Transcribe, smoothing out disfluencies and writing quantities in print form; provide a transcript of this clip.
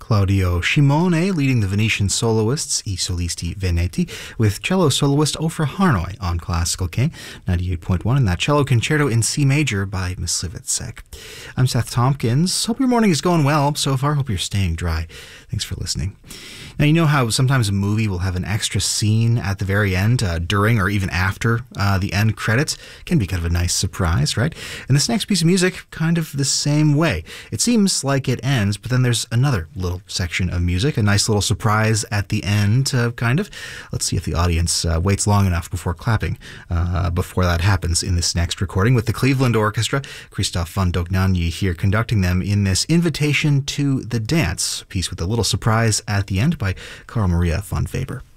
Claudio Scimone leading the Venetian soloists I Solisti Veneti with cello soloist Ofra Harnoy on Classical K 98.1 and that cello concerto in C major by Myslivetsek. I'm Seth Tompkins. Hope your morning is going well so far. Hope you're staying dry. Thanks for listening. Now, you know how sometimes a movie will have an extra scene at the very end, during or even after the end credits. It can be kind of a nice surprise, right? And this next piece of music, kind of the same way. It seems like it ends, but then there's another little section of music, a nice little surprise at the end, kind of. Let's see if the audience waits long enough before clapping before that happens in this next recording with the Cleveland Orchestra. Christophe von Dognanyi here conducting them in this Invitation to the Dance, piece with a little surprise at the end by Carl Maria von Weber.